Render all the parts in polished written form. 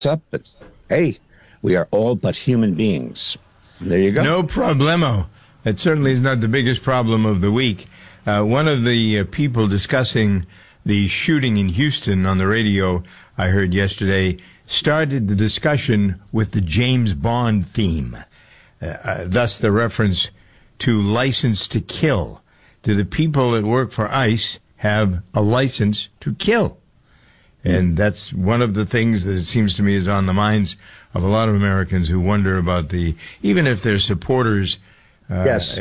up, but hey, we are all but human beings. There you go. No problemo. It certainly is not the biggest problem of the week. One of the people discussing the shooting in Houston on the radio I heard yesterday started the discussion with the James Bond theme, thus the reference to license to kill. Do the people that work for ICE have a license to kill? And that's one of the things that it seems to me is on the minds of a lot of Americans who wonder about even if they're supporters, yes,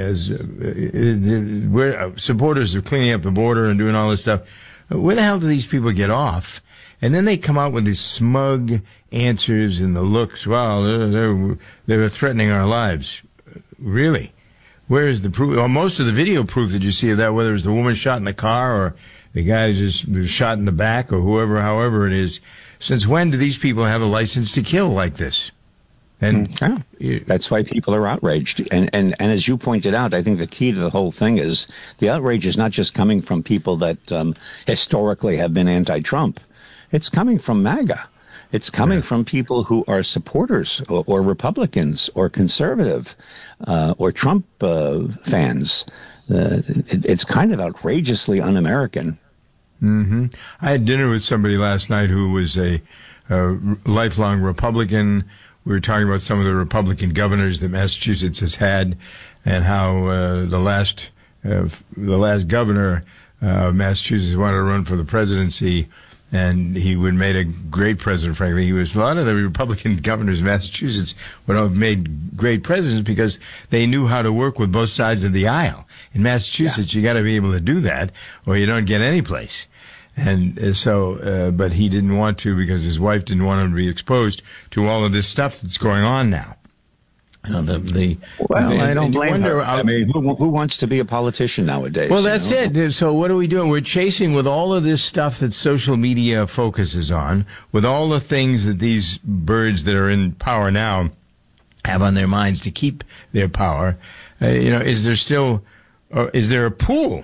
we're supporters of cleaning up the border and doing all this stuff. Where the hell do these people get off? And then they come out with these smug answers and the looks. Well, they were threatening our lives. Really? Where is the proof? Well, most of the video proof that you see of that, whether it's the woman shot in the car or the guy just shot in the back or however it is. Since when do these people have a license to kill like this? And that's why people are outraged. And as you pointed out, I think the key to the whole thing is the outrage is not just coming from people that historically have been anti-Trump. It's coming from MAGA. It's coming from people who are supporters or Republicans or conservative or Trump fans. It's kind of outrageously un-American. Mm-hmm. I had dinner with somebody last night who was a lifelong Republican. We were talking about some of the Republican governors that Massachusetts has had, and how the last governor of Massachusetts wanted to run for the presidency, and he would have made a great president. Frankly, a lot of the Republican governors of Massachusetts would have made great presidents because they knew how to work with both sides of the aisle. In Massachusetts, you got to be able to do that, or you don't get any place. And so, but he didn't want to because his wife didn't want him to be exposed to all of this stuff that's going on now. I don't blame her. I mean, who wants to be a politician nowadays? Well, that's it. So what are we doing? We're chasing with all of this stuff that social media focuses on, with all the things that these birds that are in power now have on their minds to keep their power. Is there a pool?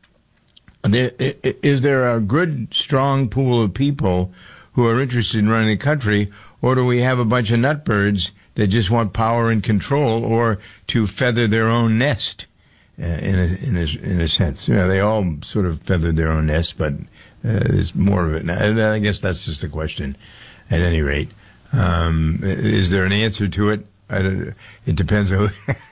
Is there a good, strong pool of people who are interested in running the country, or do we have a bunch of nutbirds that just want power and control, or to feather their own nest? In a sense, they all sort of feathered their own nest, but there's more of it now. I guess that's just the question. At any rate, is there an answer to it? It depends on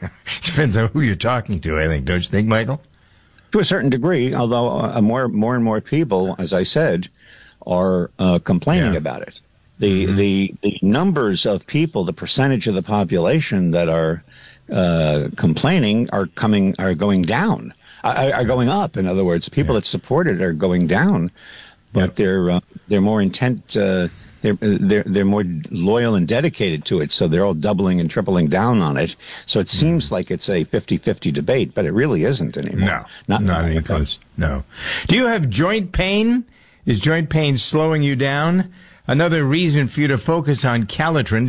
who you're talking to. I think, don't you think, Michael? To a certain degree, although more and more people, as I said, are complaining about it. The numbers of people, the percentage of the population that are complaining are going down, are going up. In other words, people that support it are going down, but they're more intent. They're more loyal and dedicated to it, so they're all doubling and tripling down on it. So it seems like it's a 50-50 debate, but it really isn't anymore. No, not even close. No. Do you have joint pain? Is joint pain slowing you down? Another reason for you to focus on Calitrin,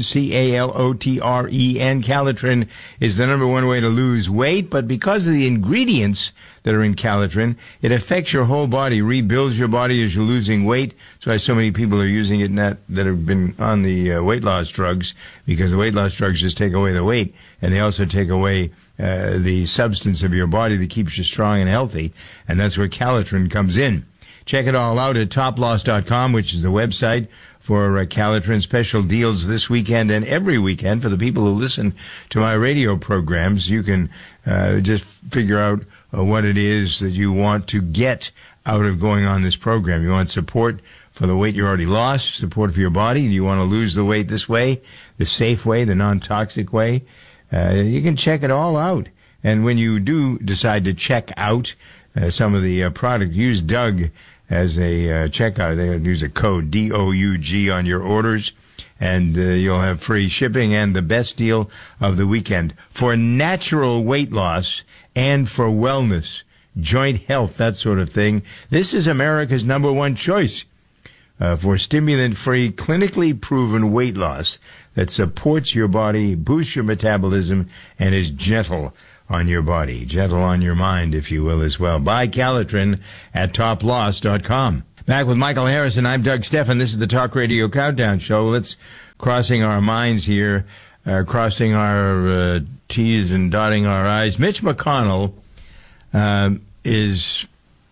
Calotren. Calitrin is the number one way to lose weight, but because of the ingredients that are in Calitrin, it affects your whole body, rebuilds your body as you're losing weight. That's why so many people are using it that have been on the weight loss drugs, because the weight loss drugs just take away the weight, and they also take away the substance of your body that keeps you strong and healthy, and that's where Calitrin comes in. Check it all out at toploss.com, which is the website for Calitrin. Special deals this weekend and every weekend for the people who listen to my radio programs. You can just figure out what it is that you want to get out of going on this program. You want support for the weight you already lost, support for your body. You want to lose the weight this way, the safe way, the non-toxic way. You can check it all out. And when you do decide to check out some of the product, use Doug as a checkout. They use a code DOUG on your orders, and you'll have free shipping and the best deal of the weekend for natural weight loss and for wellness, joint health, that sort of thing. This is America's number one choice for stimulant-free, clinically proven weight loss that supports your body, boosts your metabolism, and is gentle on your body, gentle on your mind, if you will, as well. Buy Calitrin at toploss.com. Back with Michael Harrison, I'm Doug Stephan. This is the Talk Radio Countdown Show. Let's crossing our minds here, crossing our T's and dotting our I's. Mitch McConnell is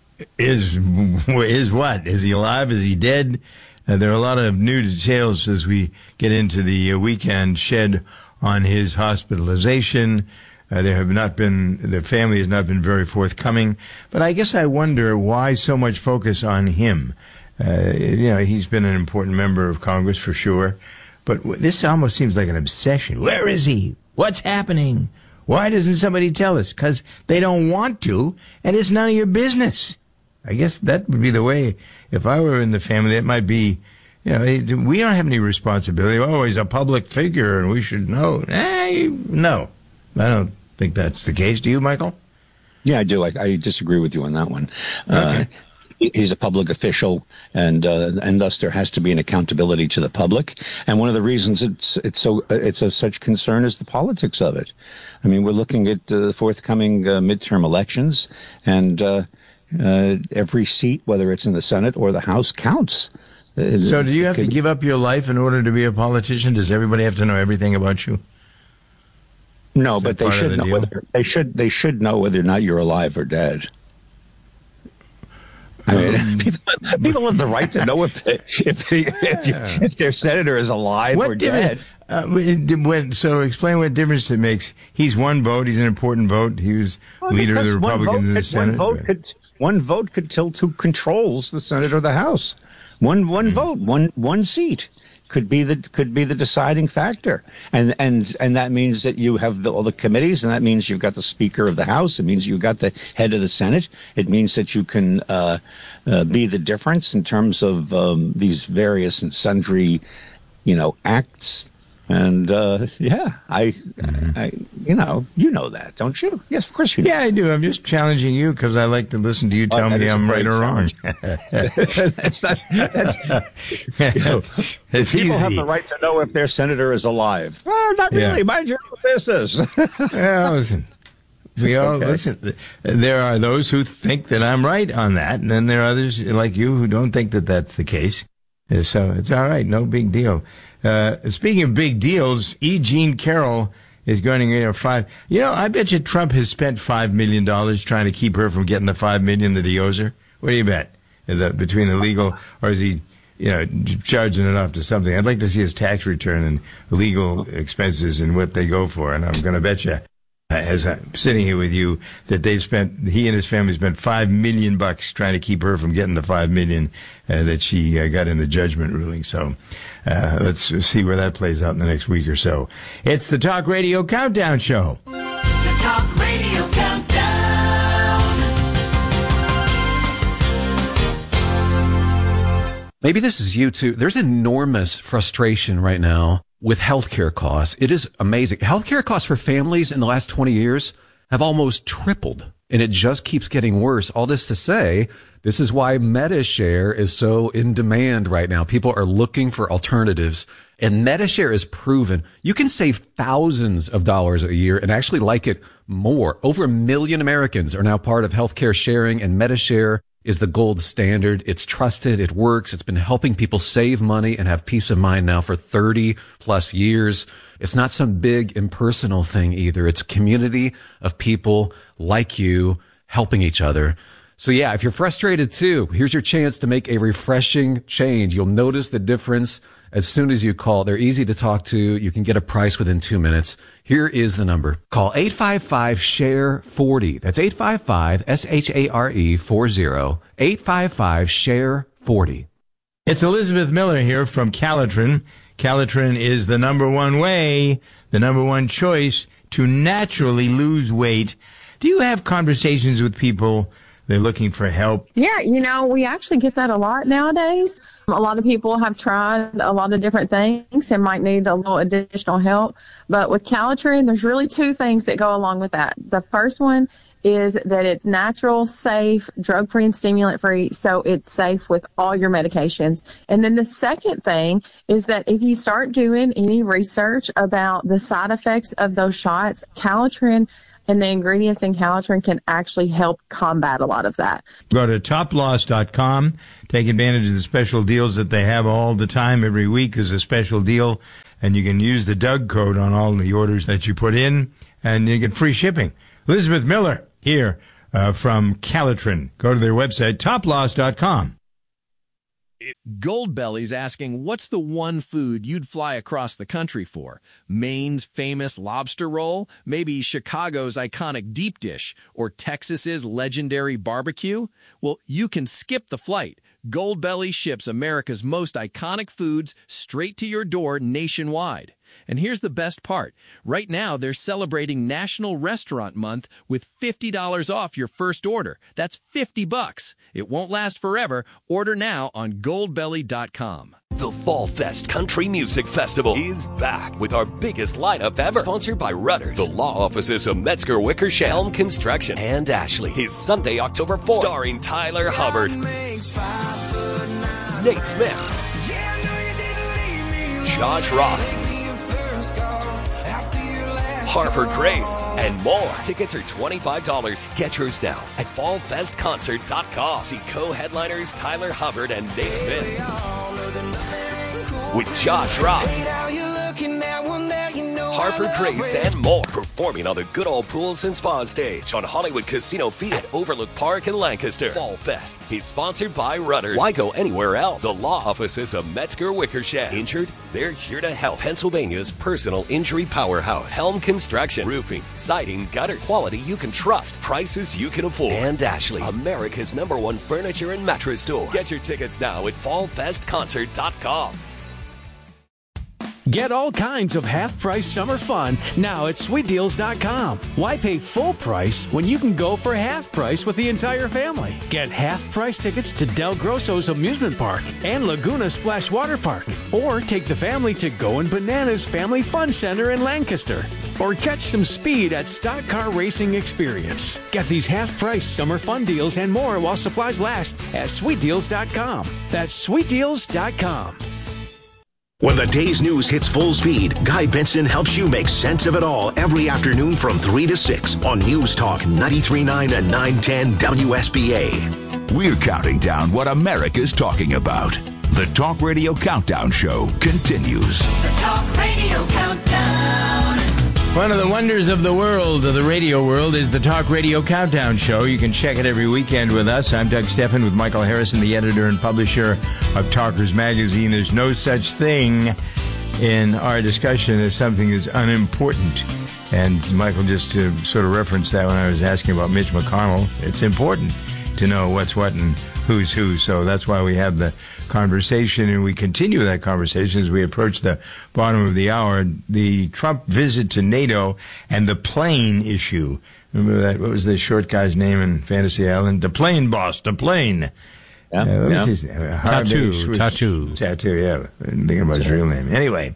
what? Is he alive? Is he dead? There are a lot of new details as we get into the weekend shed on his hospitalization. The family has not been very forthcoming, but I guess I wonder why so much focus on him. He's been an important member of Congress for sure, but this almost seems like an obsession. Where is he? What's happening? Why doesn't somebody tell us? Because they don't want to, and it's none of your business. I guess that would be the way. If I were in the family, it might be, we don't have any responsibility. Oh, he's a public figure, and we should know. No, I don't think that's the case. Do you, Michael? Yeah, I do. I disagree with you on that one. Okay. He's a public official, and thus there has to be an accountability to the public. And one of the reasons it's of such concern is the politics of it. I mean, we're looking at the forthcoming midterm elections, and every seat, whether it's in the Senate or the House, counts. So, do you have to give up your life in order to be a politician? Does everybody have to know everything about you? No, but they should know they should know whether or not you're alive or dead. I mean, people have the right to know if their senator is alive or dead. So explain what difference it makes. He's one vote. He's an important vote. He was leader of the Republicans in the Senate. One vote could tilt who controls the Senate or the House. One vote, one seat could be the deciding factor, and that means that you have all the committees, and that means you've got the Speaker of the House. It means you've got the head of the Senate. It means that you can be the difference in terms of these various and sundry, acts. And I you know that, don't you? Yes, of course you do. Yeah, I do. I'm just challenging you because I like to listen to you tell me I'm right or wrong. It's not. It's people easy. Have the right to know if their senator is alive. Well, not really. Yeah. Mind your own business. Listen. Listen. There are those who think that I'm right on that, and then there are others like you who don't think that that's the case. So it's all right. No big deal. Speaking of big deals, E. Jean Carroll is going to get $5. I bet you Trump has spent $5 million trying to keep her from getting the $5 million that he owes her. What do you bet? Is that between the legal, or is he, charging it off to something? I'd like to see his tax return and legal expenses and what they go for. And I'm going to bet you, as I'm sitting here with you, that he and his family spent $5 million trying to keep her from getting the $5 million that she got in the judgment ruling. So let's see where that plays out in the next week or so. It's the Talk Radio Countdown Show. The Talk Radio Countdown. Maybe this is you too. There's enormous frustration right now with healthcare costs. It is amazing. Healthcare costs for families in the last 20 years have almost tripled, and it just keeps getting worse. All this to say, this is why MediShare is so in demand right now. People are looking for alternatives, and MediShare is proven. You can save thousands of dollars a year and actually like it more. Over 1 million Americans are now part of healthcare sharing, and MediShare is the gold standard. It's trusted. It works. It's been helping people save money and have peace of mind now for 30 plus years. It's not some big impersonal thing either. It's a community of people like you helping each other. So yeah, if you're frustrated too, here's your chance to make a refreshing change. You'll notice the difference as soon as you call. They're easy to talk to. You can get a price within 2 minutes. Here is the number. Call 855-SHARE-40. That's 855-SHARE-40. 855-SHARE-40. It's Elizabeth Miller here from Calitrin. Calitrin is the number one way, the number one choice to naturally lose weight. Do you have conversations with people? They're looking for help. Yeah, we actually get that a lot nowadays. A lot of people have tried a lot of different things and might need a little additional help. But with Calitrin, there's really two things that go along with that. The first one is that it's natural, safe, drug-free, and stimulant-free, so it's safe with all your medications. And then the second thing is that if you start doing any research about the side effects of those shots, Calitrin And the ingredients in Calitrin can actually help combat a lot of that. Go to toploss.com. Take advantage of the special deals that they have all the time. Every week there's a special deal, and you can use the Doug code on all the orders that you put in, and you get free shipping. Elizabeth Miller here from Calitrin. Go to their website, toploss.com. Goldbelly's asking, what's the one food you'd fly across the country for? Maine's famous lobster roll? Maybe Chicago's iconic deep dish? Or Texas's legendary barbecue? Well, you can skip the flight. Goldbelly ships America's most iconic foods straight to your door nationwide. And here's the best part. Right now, they're celebrating National Restaurant Month with $50 off your first order. That's $50. It won't last forever. Order now on goldbelly.com. The Fall Fest Country Music Festival is back with our biggest lineup ever. Sponsored by Rudders, the law offices of Metzger Wickersham, Helm Construction, and Ashley. Is Sunday, October 4th. Starring Tyler Hubbard, Nate Smith, Josh Ross, Harper Grace, and more. Tickets are $25. Get yours now at fallfestconcert.com. See co-headliners Tyler Hubbard and Nate Smith with Josh Ross, Harper Grace, and more. Performing on the Good Old Pools and Spa stage on Hollywood Casino Field at Overlook Park in Lancaster. Fall Fest is sponsored by Rudders. Why go anywhere else? The law offices of Metzger Wickersham. Injured? They're here to help. Pennsylvania's personal injury powerhouse. Helm Construction. Roofing, siding, gutters. Quality you can trust. Prices you can afford. And Ashley, America's #1 furniture and mattress store. Get your tickets now at fallfestconcert.com. Get all kinds of half-price summer fun now at SweetDeals.com. Why pay full price when you can go for half price with the entire family? Get half-price tickets to Del Grosso's Amusement Park and Laguna Splash Water Park. Or take the family to Goin' Bananas Family Fun Center in Lancaster. Or catch some speed at Stock Car Racing Experience. Get these half-price summer fun deals and more while supplies last at SweetDeals.com. That's SweetDeals.com. When the day's news hits full speed, Guy Benson helps you make sense of it all every afternoon from 3 to 6 on News Talk 93.9 and 910 WSBA. We're counting down what America's talking about. The Talk Radio Countdown Show continues. The Talk Radio Countdown. One of the wonders of the world, of the radio world, is the Talk Radio Countdown Show. You can check it every weekend with us. I'm Doug Steffen with Michael Harrison, the editor and publisher of Talkers Magazine. There's no such thing in our discussion as something that's unimportant. And Michael just sort of referenced that when I was asking about Mitch McConnell. It's important to know what's what and who's who. So that's why we have the conversation, and we continue that conversation as we approach the bottom of the hour. The Trump visit to NATO and the plane issue. Remember that? What was the short guy's name in Fantasy Island? The plane boss, the plane. Yeah, what was his name? Tattoo, yeah. I'm thinking about his real name. Anyway.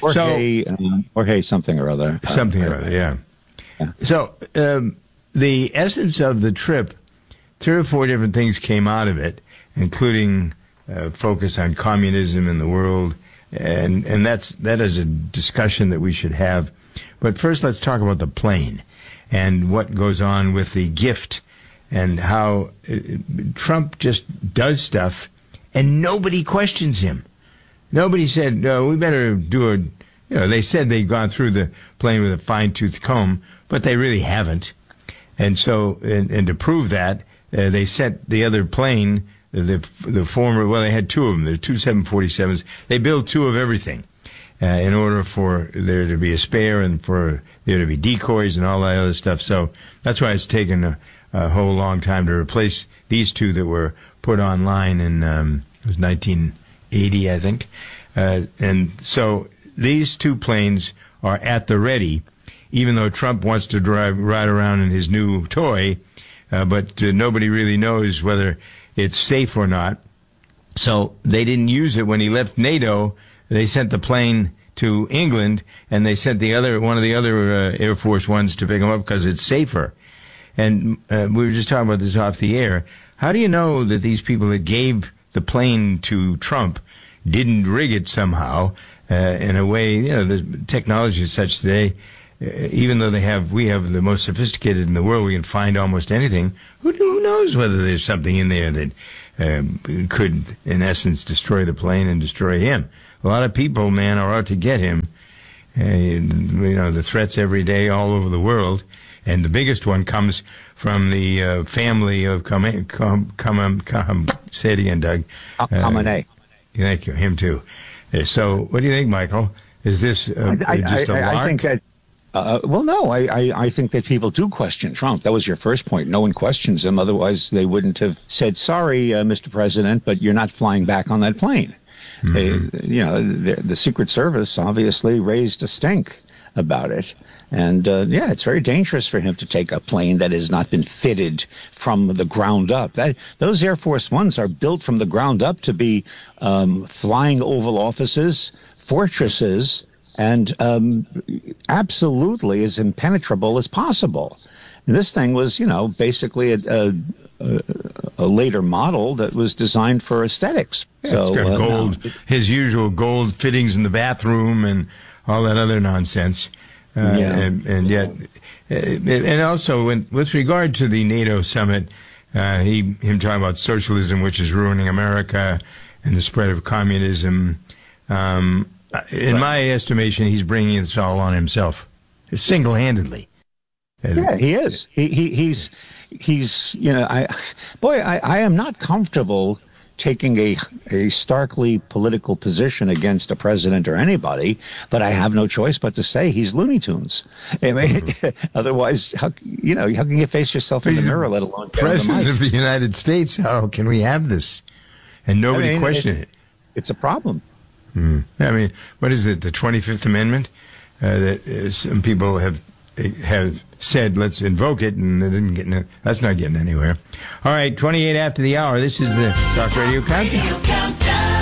Jorge something or other. Something or other, yeah. So the essence of the trip, 3 or 4 different things came out of it, including focus on communism in the world, and that is a discussion that we should have. But first, let's talk about the plane and what goes on with the gift and how Trump just does stuff and nobody questions him. Nobody said, no, we better do they said they'd gone through the plane with a fine-tooth comb, but they really haven't. And so, and to prove that, they sent the other plane, the former, well, they had 2 of them. There are 2 747s. They built 2 of everything in order for there to be a spare and for there to be decoys and all that other stuff. So that's why it's taken a whole long time to replace these 2 that were put online in it was 1980, I think. And so these 2 planes are at the ready, even though Trump wants to ride around in his new toy, but nobody really knows whether it's safe or not. So they didn't use it when he left NATO. They sent the plane to England, and they sent one of the other Air Force ones to pick him up because it's safer. And we were just talking about this off the air. How do you know that these people that gave the plane to Trump didn't rig it somehow in a way? The technology is such today. even though we have the most sophisticated in the world, we can find almost anything. Who knows whether there's something in there that could, in essence, destroy the plane and destroy him? A lot of people, man, are out to get him. The threats every day all over the world, and the biggest one comes from the family of say it again, Doug. Khamenei. Thank you, him too. So, what do you think, Michael? Is this just a lark? I think that. Well, no, I think that people do question Trump. That was your first point. No one questions him. Otherwise, they wouldn't have said, sorry, Mr. President, but you're not flying back on that plane. Mm-hmm. The Secret Service obviously raised a stink about it. And, it's very dangerous for him to take a plane that has not been fitted from the ground up. Those Air Force Ones are built from the ground up to be flying Oval Offices, fortresses, and absolutely as impenetrable as possible. And this thing was, basically a later model that was designed for aesthetics. Yeah, it's got gold, his usual gold fittings in the bathroom and all that other nonsense. And yet, and also with regard to the NATO summit, him talking about socialism, which is ruining America, and the spread of communism. In my estimation, he's bringing this all on himself, single-handedly. Yeah, he is. He's. I am not comfortable taking a starkly political position against a president or anybody, but I have no choice but to say he's Looney Tunes. I mean, otherwise, how can you face yourself in the mirror, let alone president of the United States? How can we have this and nobody question it? It's a problem. I mean, what is it? The 25th Amendment that some people have said, let's invoke it, and they didn't get. That's not getting anywhere. All right, 28 after the hour. This is the Talk Radio Countdown.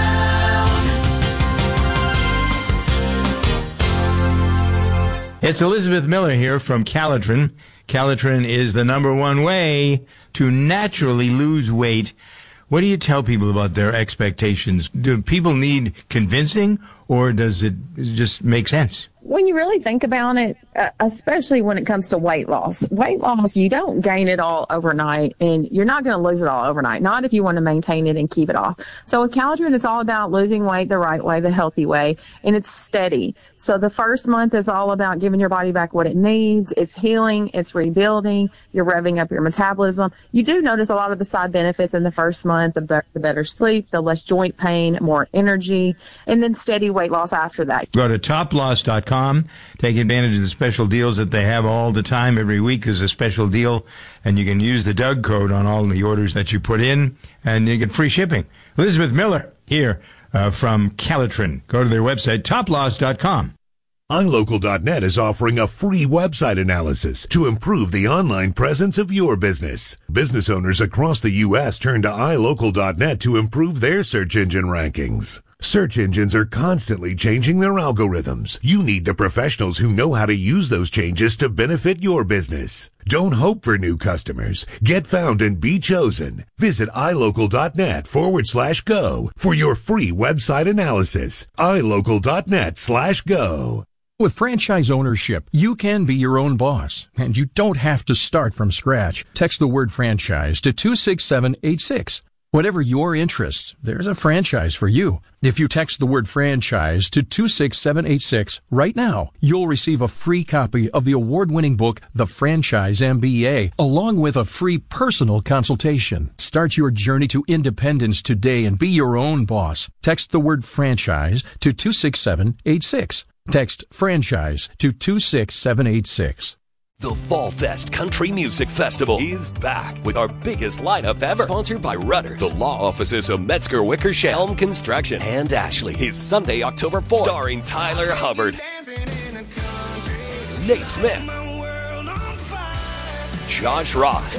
It's Elizabeth Miller here from Calitrin. Calitrin is the #1 way to naturally lose weight. What do you tell people about their expectations? Do people need convincing, or does it just make sense? When you really think about it, especially when it comes to weight loss, you don't gain it all overnight, and you're not going to lose it all overnight, not if you want to maintain it and keep it off. So with Calitrin, it's all about losing weight the right way, the healthy way, and it's steady. So the first month is all about giving your body back what it needs. It's healing, it's rebuilding, you're revving up your metabolism. You do notice a lot of the side benefits in the first month, the better sleep, the less joint pain, more energy, and then steady weight loss after that. Go to toploss.com. Take advantage of the special deals that they have all the time. Every week there's a special deal, and you can use the Doug code on all the orders that you put in, and you get free shipping. Elizabeth Miller here from Calitrin. Go to their website, toploss.com. iLocal.net is offering a free website analysis to improve the online presence of your business. Business owners across the U.S. turn to iLocal.net to improve their search engine rankings. Search engines are constantly changing their algorithms. You need the professionals who know how to use those changes to benefit your business. Don't hope for new customers. Get found and be chosen. Visit iLocal.net/go for your free website analysis. iLocal.net/go. With franchise ownership, you can be your own boss, and you don't have to start from scratch. Text the word franchise to 26786. Whatever your interests, there's a franchise for you. If you text the word franchise to 26786 right now, you'll receive a free copy of the award-winning book, The Franchise MBA, along with a free personal consultation. Start your journey to independence today and be your own boss. Text the word franchise to 26786. Text franchise to 26786. The Fall Fest Country Music Festival is back with our biggest lineup ever. Sponsored by Rudders, the law offices of Metzger Wickersham, Helm Construction, and Ashley. Is Sunday, October 4th. Starring Tyler Hubbard, Nate Smith, Josh Ross,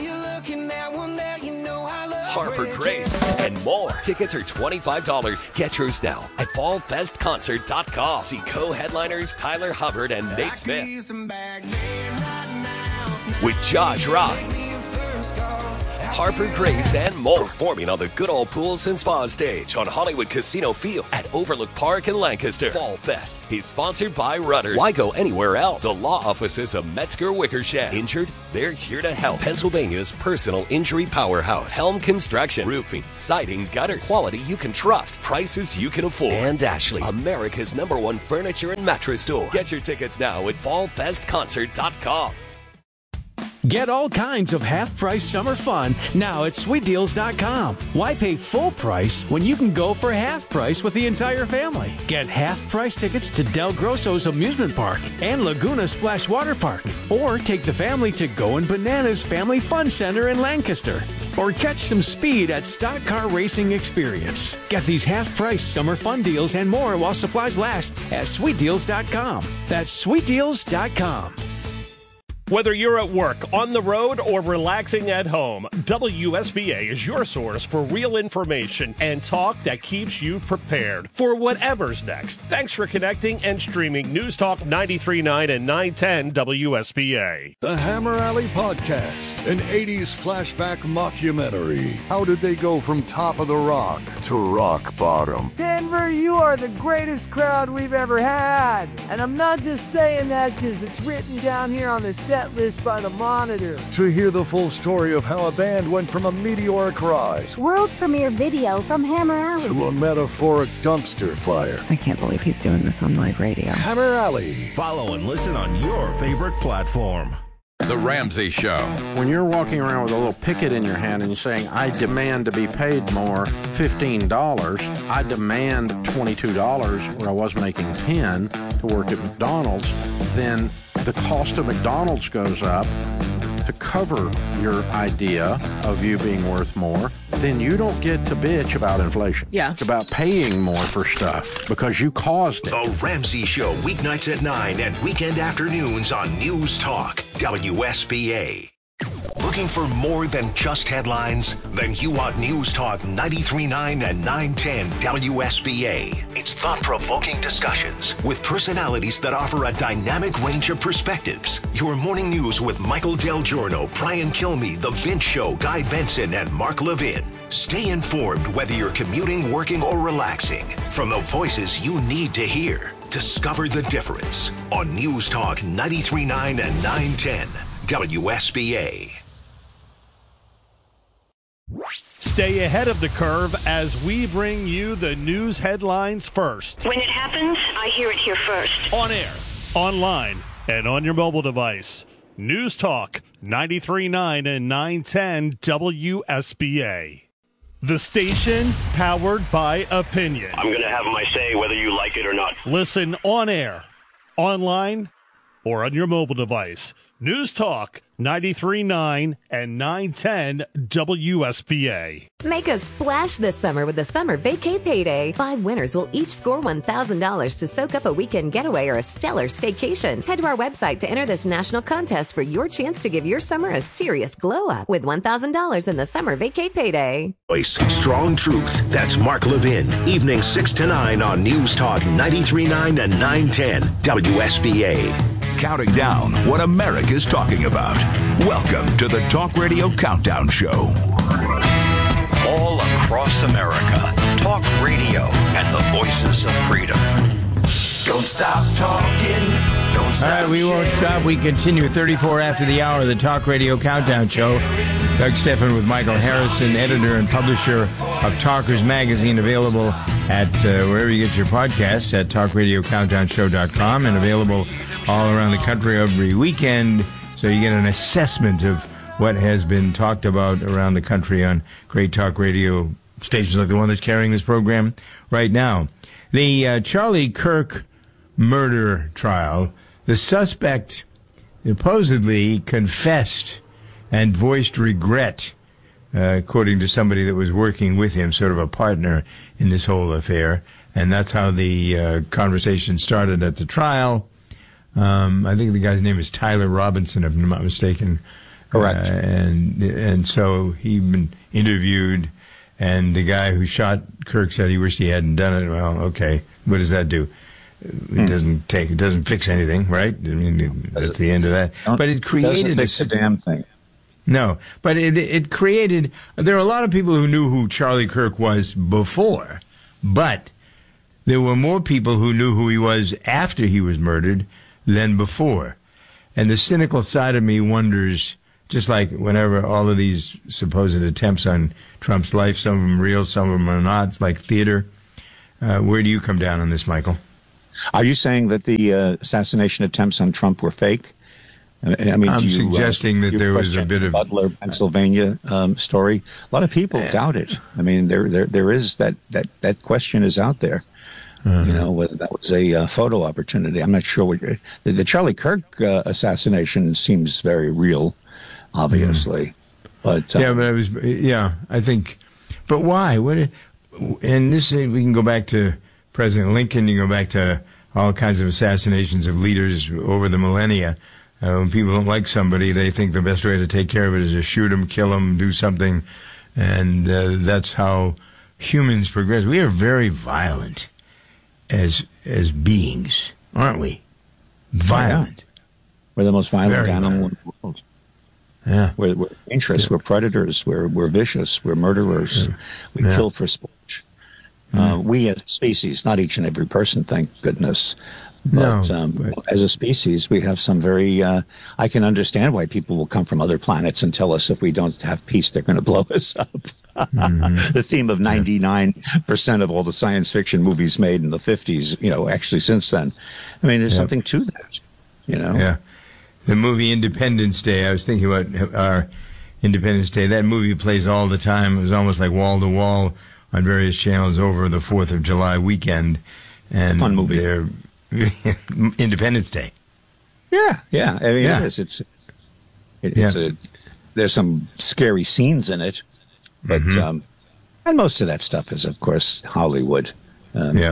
Harper Grace, and more. Tickets are $25. Get yours now at fallfestconcert.com. See co-headliners Tyler Hubbard and Nate Smith with Josh Ross Harper Grace, and more. Performing on the Good Old Pools and Spa stage on Hollywood Casino Field at Overlook Park in Lancaster. Fall Fest is sponsored by Rudders. Why go anywhere else? The law offices of Metzger Wickersham. Injured? They're here to help. Pennsylvania's personal injury powerhouse. Helm Construction. Roofing, siding, gutters. Quality you can trust. Prices you can afford. And Ashley, America's #1 furniture and mattress store. Get your tickets now at fallfestconcert.com. Get all kinds of half-price summer fun now at SweetDeals.com. Why pay full price when you can go for half price with the entire family? Get half-price tickets to Del Grosso's Amusement Park and Laguna Splash Water Park. Or take the family to Goin' Bananas Family Fun Center in Lancaster. Or catch some speed at Stock Car Racing Experience. Get these half-price summer fun deals and more while supplies last at SweetDeals.com. That's SweetDeals.com. Whether you're at work, on the road, or relaxing at home, WSBA is your source for real information and talk that keeps you prepared for whatever's next. Thanks for connecting and streaming News Talk 93.9 and 910 WSBA. The Hammer Alley Podcast, an 80s flashback mockumentary. How did they go from top of the rock to rock bottom? Denver, you are the greatest crowd we've ever had. And I'm not just saying that because it's written down here on the set list by the Monitor. To hear the full story of how a band went from a meteoric rise, world premiere video from Hammer Alley, to a metaphoric dumpster fire. I can't believe he's doing this on live radio. Hammer Alley. Follow and listen on your favorite platform. The Ramsey Show. When you're walking around with a little picket in your hand and you're saying, I demand to be paid more, $15, I demand $22 where I was making $10 to work at McDonald's, then the cost of McDonald's goes up to cover your idea of you being worth more, then you don't get to bitch about inflation. Yeah. It's about paying more for stuff because you caused it. The Ramsey Show, weeknights at 9 and weekend afternoons on News Talk, WSBA. Looking for more than just headlines? Then you want News Talk 93.9 and 910 WSBA. It's thought-provoking discussions with personalities that offer a dynamic range of perspectives. Your morning news with Michael Del Giorno, Brian Kilmeade, The Vince Show, Guy Benson, and Mark Levin. Stay informed whether you're commuting, working, or relaxing. From the voices you need to hear. Discover the difference on News Talk 93.9 and 910 WSBA. Stay ahead of the curve as we bring you the news headlines first. When it happens, I hear it here first. On air, online, and on your mobile device. News Talk 93.9 and 910 WSBA. The station powered by opinion. I'm going to have my say whether you like it or not. Listen on air, online, or on your mobile device. News Talk 93.9 and 910 WSBA. Make a splash this summer with the Summer Vacay Payday. 5 winners will each score $1,000 to soak up a weekend getaway or a stellar staycation. Head to our website to enter this national contest for your chance to give your summer a serious glow up with $1,000 in the Summer Vacay Payday. Voice, strong truth. That's Mark Levin. Evening 6 to 9 on News Talk 93.9 and 910 WSBA. Counting down what America's talking about. Welcome to the Talk Radio Countdown Show. All across America, talk radio and the voices of freedom. Don't stop talking. Don't stop. All right, we won't stop. We continue 34 after the hour of the Talk Radio Countdown Show. Doug Stephan with Michael Harrison, editor and publisher of Talkers Magazine, available at wherever you get your podcasts at talkradiocountdownshow.com, and available all around the country every weekend, so you get an assessment of what has been talked about around the country on great talk radio stations like the one that's carrying this program right now. The Charlie Kirk murder trial, the suspect supposedly confessed and voiced regret, according to somebody that was working with him, sort of a partner in this whole affair, and that's how the conversation started at the trial. I think the guy's name is Tyler Robinson, if I'm not mistaken. Correct. And so he'd been interviewed, and the guy who shot Kirk said he wished he hadn't done it. Well, okay, what does that do? It doesn't fix anything, right? I mean, that's the end of that. But it created doesn't fix a damn thing. No, but it created. There are a lot of people who knew who Charlie Kirk was before, but there were more people who knew who he was after he was murdered than before. And the cynical side of me wonders, just like whenever all of these supposed attempts on Trump's life, some of them real, some of them are not, it's like theater. Where do you come down on this, Michael? Are you saying that the assassination attempts on Trump were fake? I mean, I'm suggesting that there was a bit of Butler, Pennsylvania story. A lot of people doubt it. I mean, there is that question is out there. You know, whether that was a photo opportunity. I'm not sure what the Charlie Kirk assassination seems very real, obviously. But I think. But why? And this we can go back to President Lincoln. You can go back to all kinds of assassinations of leaders over the millennia. When people don't like somebody, they think the best way to take care of it is to shoot them, kill them, do something, and that's how humans progress. We are very violent as beings, aren't we? Violent. We're the most violent animal in the world. Yeah. We're dangerous. We're predators. We're vicious. We're murderers. We kill for sport. We as a species, not each and every person, thank goodness. But as a species, we have some very... I can understand why people will come from other planets and tell us if we don't have peace, they're going to blow us up. The theme of 99% of all the science fiction movies made in the 50s, you know, actually since then. I mean, there's something to that, you know? Yeah. The movie Independence Day, I was thinking about our Independence Day. That movie plays all the time. It was almost like wall-to-wall on various channels over the 4th of July weekend. And fun movie. Independence Day. Yeah. I mean, it is. There's some scary scenes in it, but and most of that stuff is, of course, Hollywood. We're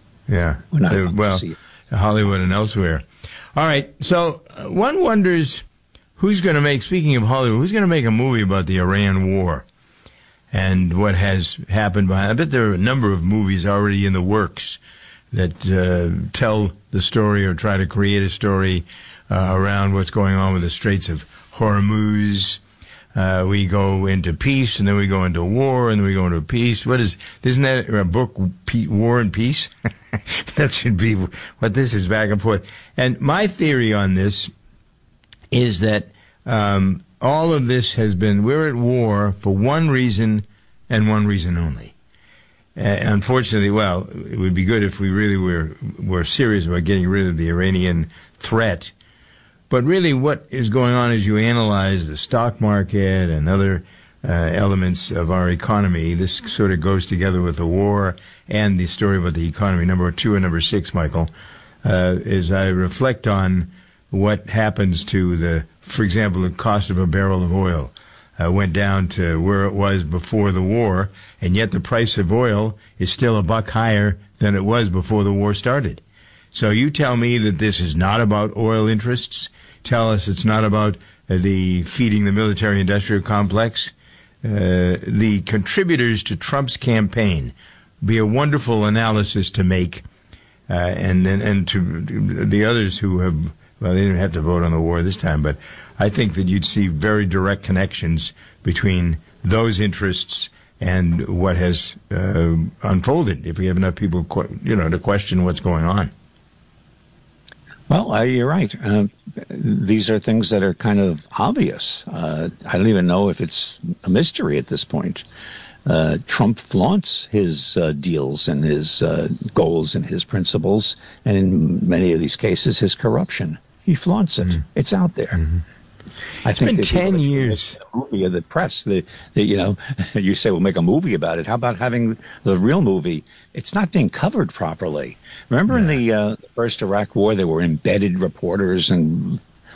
not Hollywood and elsewhere. All right, so one wonders who's going to make. Speaking of Hollywood, who's going to make a movie about the Iran war and what has happened behind? I bet there are a number of movies already in the works that tell the story or try to create a story around what's going on with the Straits of Hormuz. We go into peace, and then we go into war, and then we go into peace. Isn't that a book, War and Peace? That should be what this is, back and forth. And my theory on this is that all of this has been, we're at war for one reason and one reason only. Unfortunately, it would be good if we really were serious about getting rid of the Iranian threat. But really what is going on as you analyze the stock market and other elements of our economy, this sort of goes together with the war and the story about the economy. Number 2 and number 6, Michael, is I reflect on what happens to for example, the cost of a barrel of oil. Went down to where it was before the war, and yet the price of oil is still $1 higher than it was before the war started. So you tell me that this is not about oil interests. Tell us it's not about the feeding the military-industrial complex. The contributors to Trump's campaign be a wonderful analysis to make, and to the others who have. Well, they didn't have to vote on the war this time, but I think that you'd see very direct connections between those interests and what has unfolded, if we have enough people, to question what's going on. Well, you're right. These are things that are kind of obvious. I don't even know if it's a mystery at this point. Trump flaunts his deals and his goals and his principles, and in many of these cases, his corruption. He flaunts it. It's out there. It's been 10 years. The movie of the press, you say we'll make a movie about it. How about having the real movie? It's not being covered properly. Remember in the first Iraq War, there were embedded reporters and,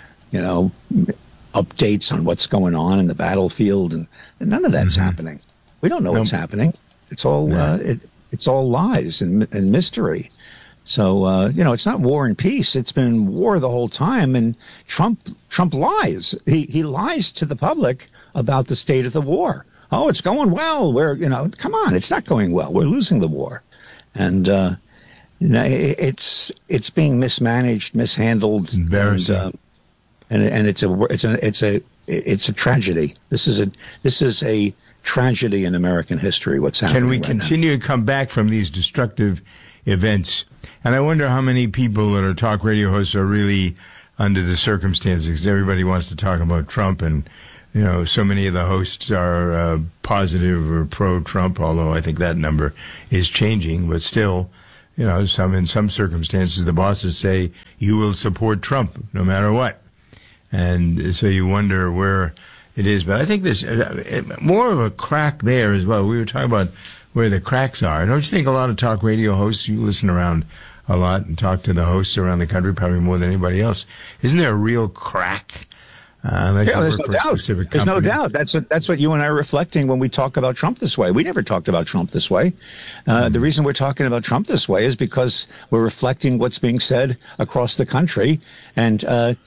updates on what's going on in the battlefield, and none of that's happening. We don't know what's happening. It's all it's all lies and mystery. So it's not war and peace. It's been war the whole time, and Trump lies. He lies to the public about the state of the war. Oh, it's going well. Come on, it's not going well. We're losing the war, and it's being mismanaged, mishandled, embarrassing. And it's it's a tragedy. This is a tragedy in American history. What's happening? Can we continue to come back from these destructive events? And I wonder how many people that are talk radio hosts are really under the circumstances, because everybody wants to talk about Trump, and so many of the hosts are positive or pro-Trump, although I think that number is changing. But still, in some circumstances, the bosses say, you will support Trump no matter what. And so you wonder where it is. But I think there's more of a crack there as well. We were talking about where the cracks are. Don't you think a lot of talk radio hosts, you listen around a lot and talk to the hosts around the country probably more than anybody else. Isn't there a real crack? There's no doubt. There's no doubt. That's what you and I are reflecting when we talk about Trump this way. We never talked about Trump this way. The reason we're talking about Trump this way is because we're reflecting what's being said across the country. And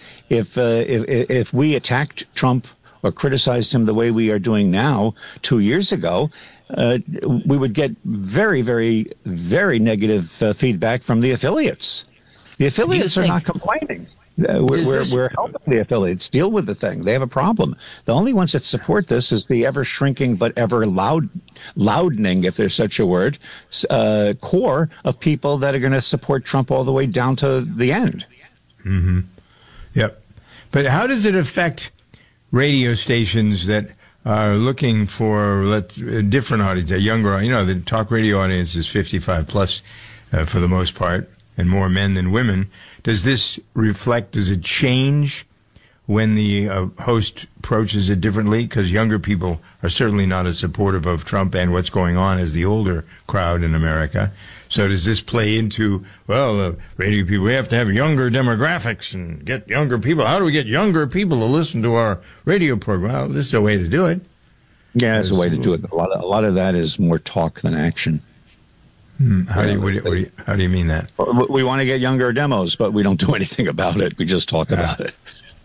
if we attacked Trump or criticized him the way we are doing now 2 years ago, we would get very, very, very negative feedback from the affiliates. The affiliates are not complaining. We're helping the affiliates deal with the thing. They have a problem. The only ones that support this is the ever shrinking but ever loudening, if there's such a word, core of people that are going to support Trump all the way down to the end. Mm-hmm. Yep. But how does it affect radio stations that are looking for a different audience, a younger, the talk radio audience is 55 plus for the most part, and more men than women. Does this reflect, does it change when the host approaches it differently? Because younger people are certainly not as supportive of Trump and what's going on as the older crowd in America. So does this play into, radio people, we have to have younger demographics and get younger people. How do we get younger people to listen to our radio program? Well, this is a way to do it. Yeah, there's a way to do it. A lot of that is more talk than action. How do you mean that? We want to get younger demos, but we don't do anything about it. We just talk about it.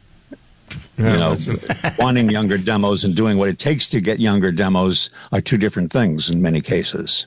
Wanting younger demos and doing what it takes to get younger demos are two different things in many cases.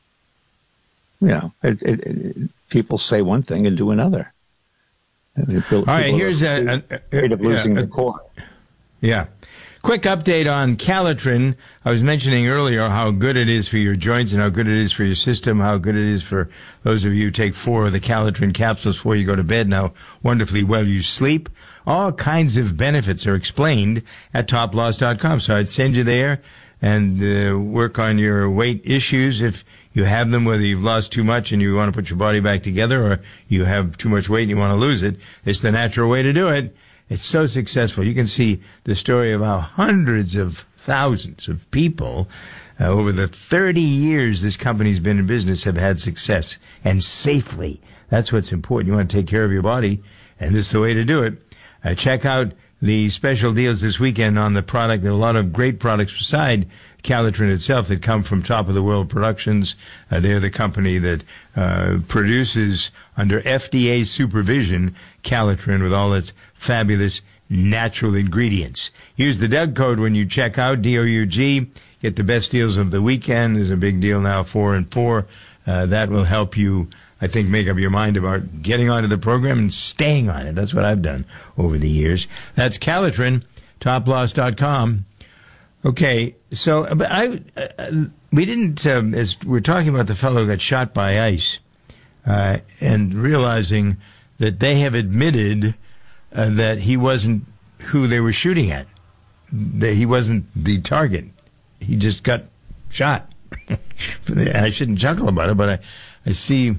People say one thing and do another. All right, here's afraid of losing the core. Yeah. Quick update on Calitrin. I was mentioning earlier how good it is for your joints and how good it is for your system, how good it is for those of you who take 4 of the Calitrin capsules before you go to bed, and how wonderfully well you sleep. All kinds of benefits are explained at toploss.com. So I'd send you there and work on your weight issues if you have them, whether you've lost too much and you want to put your body back together, or you have too much weight and you want to lose it. It's the natural way to do it. It's so successful. You can see the story of how hundreds of thousands of people over the 30 years this company's been in business have had success, and safely. That's what's important. You want to take care of your body, and this is the way to do it. Check out the special deals this weekend on the product. There are a lot of great products beside Calitrin itself that come from Top of the World Productions. They're the company that produces, under FDA supervision, Calitrin with all its fabulous natural ingredients. Use the Doug code when you check out, DOUG. Get the best deals of the weekend. There's a big deal now, 4 and 4. That will help you, I think, make up your mind about getting onto the program and staying on it. That's what I've done over the years. That's Calitrin, toploss.com. Okay, so but we didn't, as we're talking about the fellow who got shot by ICE, and realizing that they have admitted that he wasn't who they were shooting at. That he wasn't the target. He just got shot. I shouldn't chuckle about it, but I see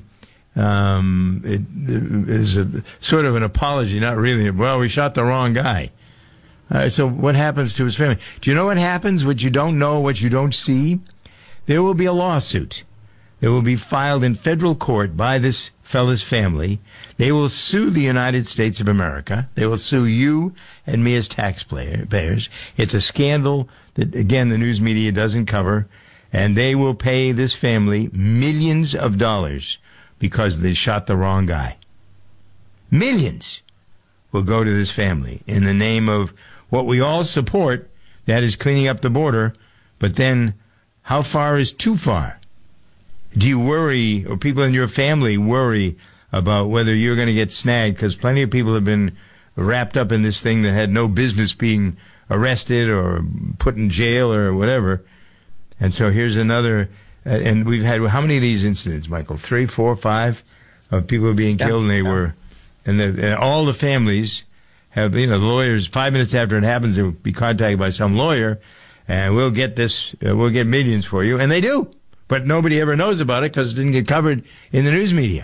it is a sort of an apology, not really. Well, we shot the wrong guy. So what happens to his family? Do you know what happens? What you don't know, what you don't see? There will be a lawsuit. It will be filed in federal court by this fellow's family. They will sue the United States of America. They will sue you and me as taxpayers. It's a scandal that, again, the news media doesn't cover. And they will pay this family millions of dollars because they shot the wrong guy. Millions will go to this family in the name of what we all support, that is cleaning up the border. But then how far is too far? Do you worry, or people in your family worry about whether you're going to get snagged? Because plenty of people have been wrapped up in this thing that had no business being arrested or put in jail or whatever. And so here's another, and we've had, how many of these incidents, Michael? 3, 4, 5 of people being killed, and they were, and all the families have, the lawyers, 5 minutes after it happens, they'll be contacted by some lawyer, and we'll get this, we'll get millions for you, and they do. But nobody ever knows about it because it didn't get covered in the news media.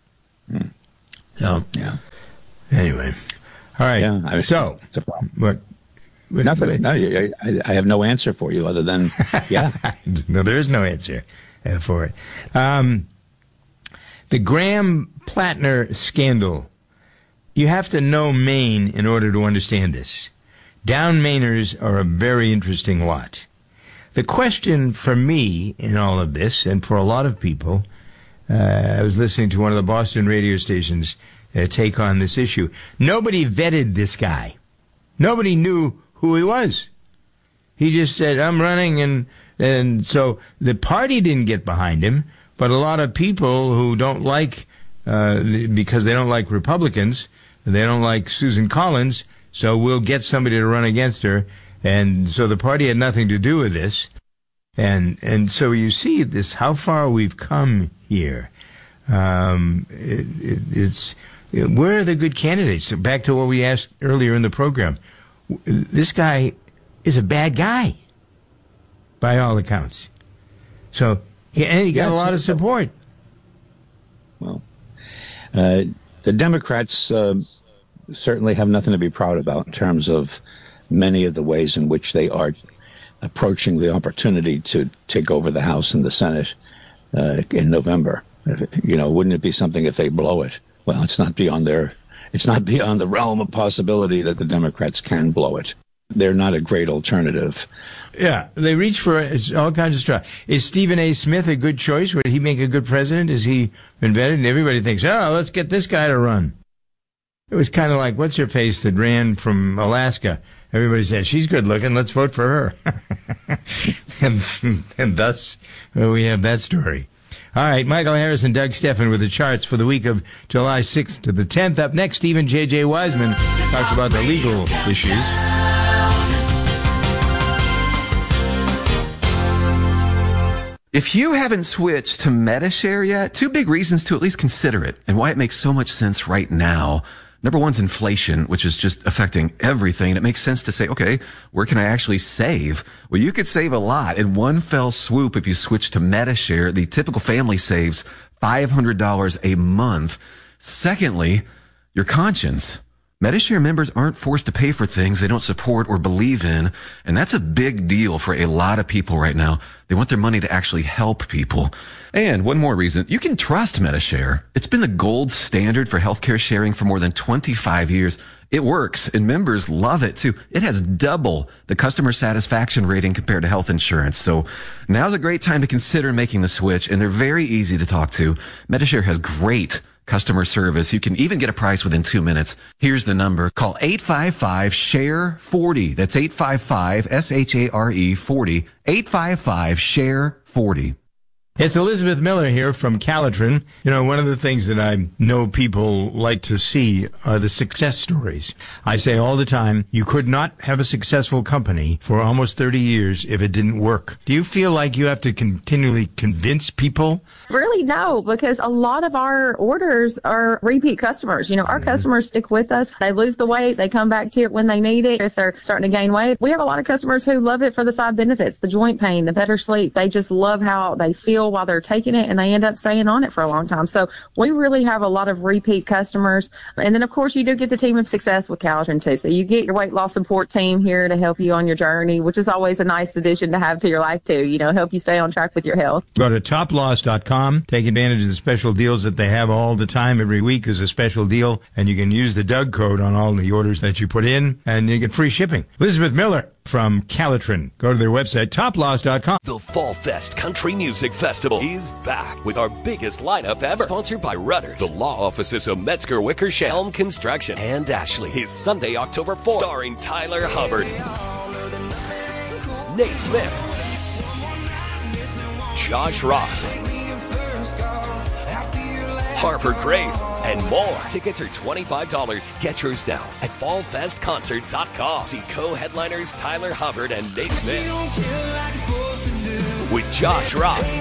So, anyway. All right. Yeah, so, it's a problem. What? Nothing. No, I have no answer for you other than, yeah. No, there is no answer for it. The Graham-Plattner scandal. You have to know Maine in order to understand this. Down Mainers are a very interesting lot. The question for me in all of this, and for a lot of people, I was listening to one of the Boston radio stations take on this issue. Nobody vetted this guy. Nobody knew who he was. He just said, I'm running, and so the party didn't get behind him, but a lot of people who don't like, because they don't like Republicans, they don't like Susan Collins, so we'll get somebody to run against her. And so the party had nothing to do with this. And so you see this, how far we've come here. It's where are the good candidates? Back to what we asked earlier in the program. This guy is a bad guy, by all accounts. So, he got a lot of support. Well, the Democrats certainly have nothing to be proud about in terms of many of the ways in which they are approaching the opportunity to take over the House and the Senate in November. Wouldn't it be something if they blow it? Well, it's not beyond the realm of possibility that the Democrats can blow it. They're not a great alternative. Yeah, they reach for all kinds of stuff. Is Stephen A. Smith a good choice? Would he make a good president? Is he been vetted? And everybody thinks, let's get this guy to run. It was kind of like, what's her face that ran from Alaska? Everybody said, she's good looking, let's vote for her. and thus, we have that story. All right, Michael Harris and Doug Steffen with the charts for the week of July 6th to the 10th. Up next, Stephen J.J. Wiseman talks about the legal issues. If you haven't switched to Medi-Share yet, 2 big reasons to at least consider it and why it makes so much sense right now. Number one's inflation, which is just affecting everything. And it makes sense to say, okay, where can I actually save? Well, you could save a lot in one fell swoop if you switch to Medi-Share. The typical family saves $500 a month. Secondly, your conscience. Medi-Share members aren't forced to pay for things they don't support or believe in, and that's a big deal for a lot of people right now. They want their money to actually help people. And one more reason, you can trust Medi-Share. It's been the gold standard for healthcare sharing for more than 25 years. It works, and members love it too. It has double the customer satisfaction rating compared to health insurance. So now's a great time to consider making the switch, and they're very easy to talk to. Medi-Share has great customer service. You can even get a price within 2 minutes. Here's the number. Call 855-SHARE-40. That's 855-SHARE 40. 855-SHARE-40. It's Elizabeth Miller here from Calitrin. One of the things that I know people like to see are the success stories. I say all the time, you could not have a successful company for almost 30 years if it didn't work. Do you feel like you have to continually convince people? Really, no, because a lot of our orders are repeat customers. Our customers stick with us. They lose the weight. They come back to it when they need it. If they're starting to gain weight, we have a lot of customers who love it for the side benefits, the joint pain, the better sleep. They just love how they feel while they're taking it, and they end up staying on it for a long time. So we really have a lot of repeat customers. And then, of course, you do get the team of success with Calitrin, too. So you get your weight loss support team here to help you on your journey, which is always a nice addition to have to your life, too. Help you stay on track with your health. Go to toploss.com. Take advantage of the special deals that they have all the time. Every week is a special deal, and you can use the Doug code on all the orders that you put in, and you get free shipping. Elizabeth Miller from Calitrin. Go to their website, toploss.com. The Fall Fest Country Music Festival is back with our biggest lineup ever. Sponsored by Rudders, the law offices of Metzger Wickersham, Helm Construction, and Ashley. Is Sunday, October 4th. Starring Tyler Hubbard, Nate Smith, Josh Ross, Harbor Grace, and more. Tickets are $25. Get yours now at fallfestconcert.com. See co-headliners Tyler Hubbard and Nate Smith with Josh Ross,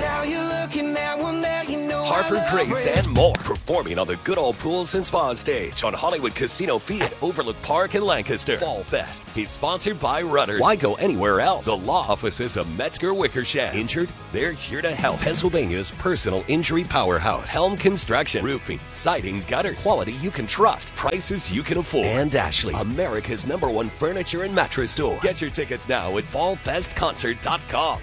Harper Grace, and more, performing on the Good Old Pools and Spa stage on Hollywood Casino Field at Overlook Park in Lancaster. Fall Fest is sponsored by Rudders. Why go anywhere else? The law offices of Metzger Wickersham. Injured? They're here to help. Pennsylvania's personal injury powerhouse. Helm Construction. Roofing, siding, gutters. Quality you can trust. Prices you can afford. And Ashley, America's #1 furniture and mattress store. Get your tickets now at fallfestconcert.com.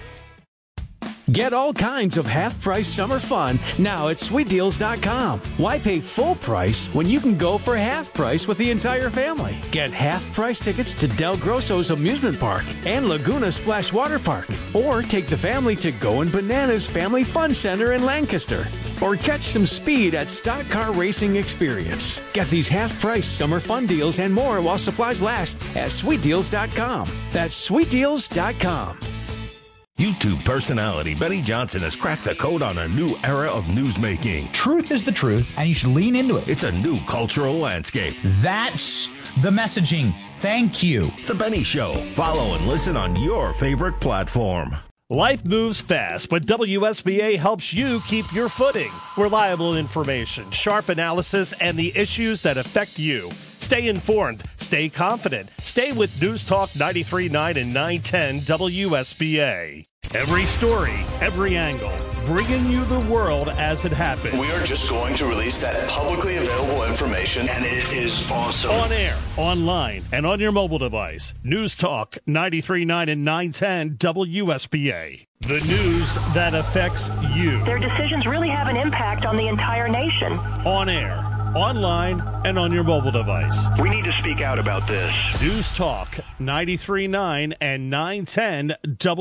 Get all kinds of half-price summer fun now at SweetDeals.com. Why pay full price when you can go for half price with the entire family? Get half-price tickets to Del Grosso's Amusement Park and Laguna Splash Water Park. Or take the family to Goin' Bananas Family Fun Center in Lancaster. Or catch some speed at Stock Car Racing Experience. Get these half-price summer fun deals and more while supplies last at SweetDeals.com. That's SweetDeals.com. YouTube personality Benny Johnson has cracked the code on a new era of newsmaking. Truth is the truth, and you should lean into it. It's a new cultural landscape. That's the messaging. Thank you. The Benny Show. Follow and listen on your favorite platform. Life moves fast, but WSBA helps you keep your footing. Reliable information, sharp analysis, and the issues that affect you. Stay informed, stay confident, stay with News Talk 93.9 and 910 WSBA. Every story, every angle, bringing you the world as it happens. We are just going to release that publicly available information, and it is awesome. On air, online, and on your mobile device. News Talk 93.9 and 910 WSBA. The news that affects you. Their decisions really have an impact on the entire nation. On air, online, and on your mobile device. We need to speak out about this. News Talk 93.9 and 910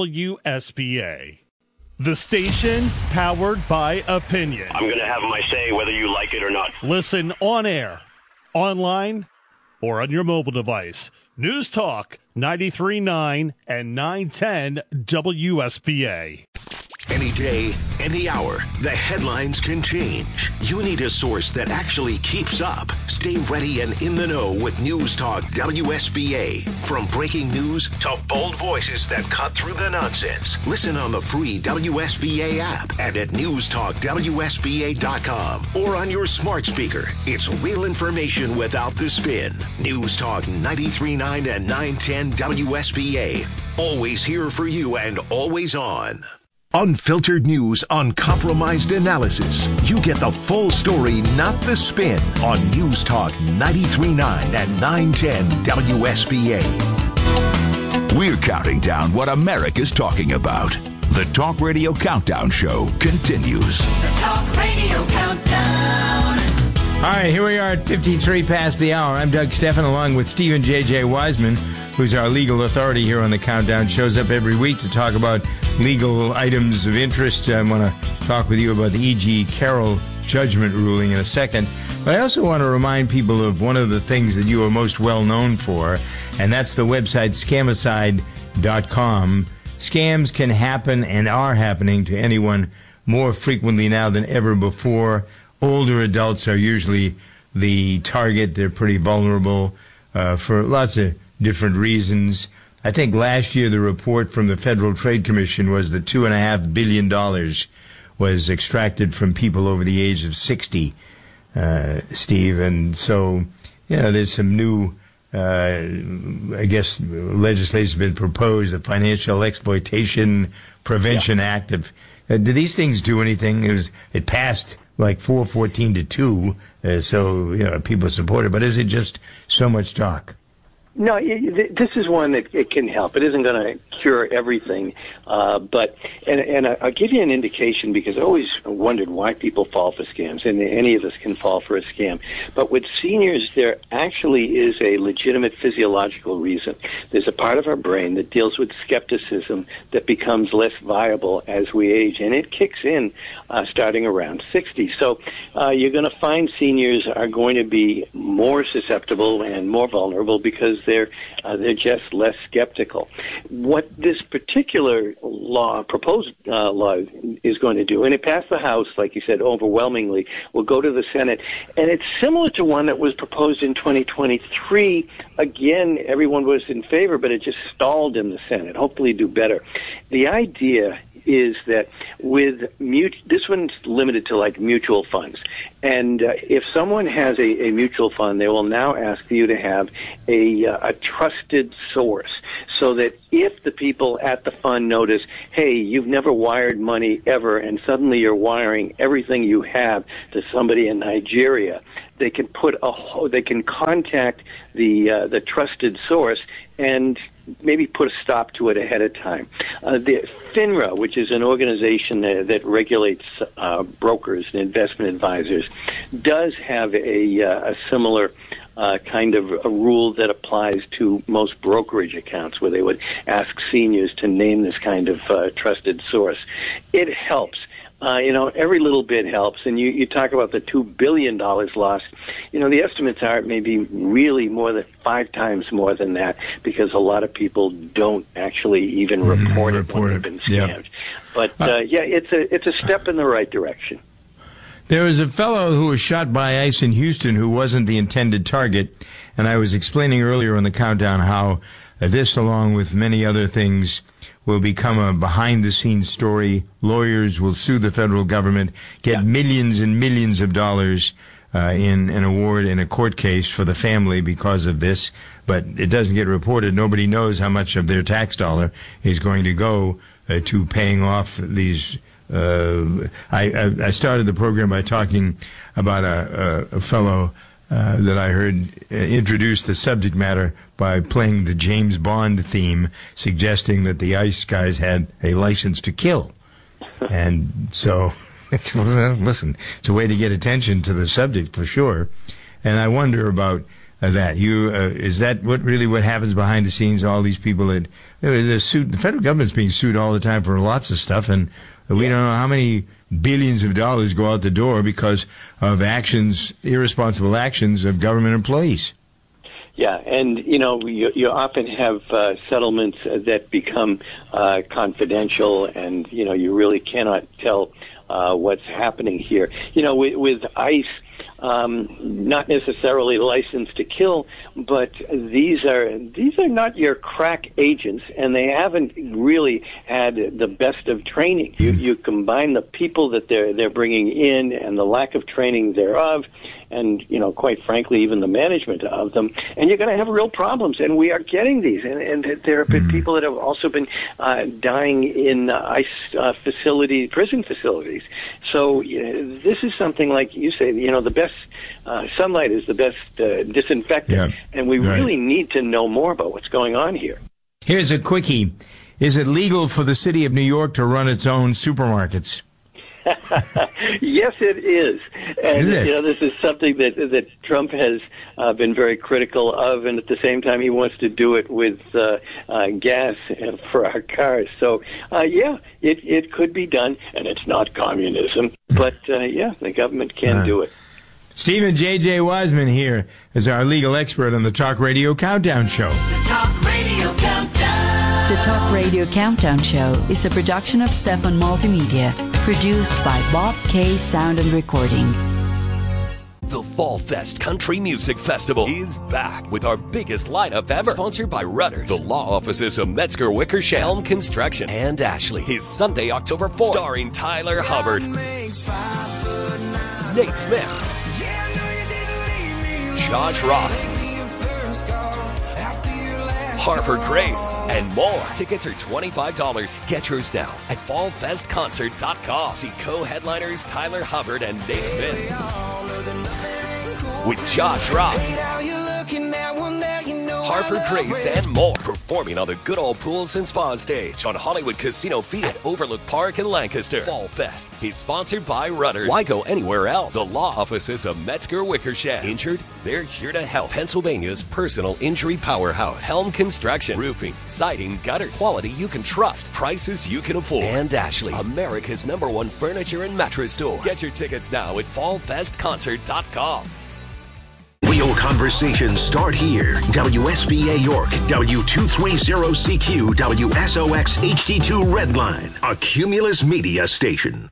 WSBA. The station powered by opinion. I'm going to have my say whether you like it or not. Listen on air, online, or on your mobile device. News Talk 93.9 and 910 WSBA. Any day, any hour, the headlines can change. You need a source that actually keeps up. Stay ready and in the know with News Talk WSBA. From breaking news to bold voices that cut through the nonsense. Listen on the free WSBA app and at newstalkwsba.com or on your smart speaker. It's real information without the spin. News Talk 93.9 and 910 WSBA. Always here for you and always on. Unfiltered news, uncompromised analysis. You get the full story, not the spin, on News Talk 93.9 and 910 WSBA. We're counting down what America's talking about. The Talk Radio Countdown Show continues. The Talk Radio Countdown. All right, here we are at 53 past the hour. I'm Doug Steffen, along with Stephen J.J. Wiseman, who's our legal authority here on the Countdown. Shows up every week to talk about legal items of interest. I want to talk with you about the E.G. Carroll judgment ruling in a second. But I also want to remind people of one of the things that you are most well known for, and that's the website scamicide.com. Scams can happen and are happening to anyone more frequently now than ever before. Older adults are usually the target. They're pretty vulnerable for lots of different reasons. I think last year the report from the Federal Trade Commission was that $2.5 billion was extracted from people over the age of 60, Steve. And so, there's some new, I guess, legislation has been proposed, the Financial Exploitation Prevention Act. Do these things do anything? It passed like 414-2, so people support it. But is it just so much talk? No, this is one that it can help. It isn't going to cure everything, but I'll give you an indication, because I always wondered why people fall for scams, and any of us can fall for a scam. But with seniors, there actually is a legitimate physiological reason. There's a part of our brain that deals with skepticism that becomes less viable as we age, and it kicks in starting around 60. So you're going to find seniors are going to be more susceptible and more vulnerable because they're just less skeptical. What this particular proposed law is going to do, and it passed the House, like you said, overwhelmingly, will go to the Senate, and it's similar to one that was proposed in 2023. Again, everyone was in favor, but it just stalled in the Senate. Hopefully do better. The idea is that with this one's limited to like mutual funds. And if someone has a mutual fund, they will now ask you to have a trusted source, so that if the people at the fund notice, hey, you've never wired money ever, and suddenly you're wiring everything you have to somebody in Nigeria, they can contact the trusted source and maybe put a stop to it ahead of time. The FINRA, which is an organization that regulates brokers and investment advisors, does have a similar kind of a rule that applies to most brokerage accounts, where they would ask seniors to name this kind of trusted source. It helps. Every little bit helps. And you talk about the $2 billion lost. The estimates are maybe really more than 5 times more than that, because a lot of people don't actually even report it when they've been scammed. But, it's a step in the right direction. There was a fellow who was shot by ICE in Houston who wasn't the intended target, and I was explaining earlier on the countdown how this, along with many other things, will become a behind-the-scenes story. Lawyers will sue the federal government, get millions and millions of dollars in an award in a court case for the family because of this, but it doesn't get reported. Nobody knows how much of their tax dollar is going to go to paying off these. I started the program by talking about a fellow that I heard introduce the subject matter by playing the James Bond theme, suggesting that the ICE guys had a license to kill. And so, it's a way to get attention to the subject for sure. And I wonder about that. Is that what happens behind the scenes? All these people that the federal government's being sued all the time for lots of stuff, and we don't know how many billions of dollars go out the door because of irresponsible actions of government employees. Yeah, and you often have settlements that become confidential, and you really cannot tell what's happening here. With ICE, not necessarily licensed to kill, but these are not your crack agents, and they haven't really had the best of training. You combine the people that they're bringing in and the lack of training thereof, and quite frankly, even the management of them, and you're going to have real problems. And we are getting these, and there have been people that have also been dying in ICE prison facilities. So this is something, like you say, the best sunlight is the best disinfectant, and we really need to know more about what's going on here. Here's a quickie. Is it legal for the city of New York to run its own supermarkets? Yes, it is. And, is it? This is something that Trump has been very critical of, and at the same time he wants to do it with gas for our cars. So, it could be done, and it's not communism. But, the government can do it. Stephen J.J. Wiseman here is our legal expert on the Talk Radio Countdown Show. The Talk Radio Countdown. The Talk Radio Countdown Show is a production of Stefan Multimedia, produced by Bob K. Sound and Recording. The Fall Fest Country Music Festival is back with our biggest lineup ever. Sponsored by Rudders, the law offices of Metzger Wickersham, Helm Construction, and Ashley. Is Sunday, October 4th. Starring Tyler Hubbard, Nate Smith, Josh Ross, Harper Grace, and more. Tickets are $25. Get yours now at fallfestconcert.com. See co-headliners Tyler Hubbard and Nate Smith with Josh Ross, Harper Grace, and more. Performing on the Good Old Pools and Spa stage on Hollywood Casino Feed at Overlook Park in Lancaster. Fall Fest is sponsored by Rudders. Why go anywhere else? The law offices of Metzger Wickersham. Injured? They're here to help. Pennsylvania's personal injury powerhouse. Helm Construction. Roofing, siding, gutters. Quality you can trust. Prices you can afford. And Ashley, America's #1 furniture and mattress store. Get your tickets now at fallfestconcert.com. We Real conversations start here. WSBA York, W230CQ, WSOX HD2 Redline, a Cumulus Media station.